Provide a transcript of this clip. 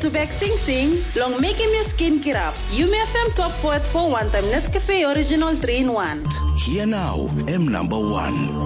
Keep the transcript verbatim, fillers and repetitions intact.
to back sing sing, long making your skin kirap. U M F M top fourth for one time Nescafe Original three in one. Here now, M number one.